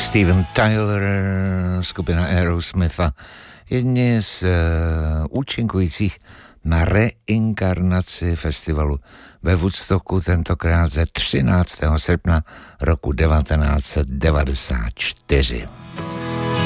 Steven Tyler, skupina Aerosmitha, jedni z účinkujících na reinkarnaci festivalu ve Woodstocku, tentokrát ze 13. srpna roku 1994.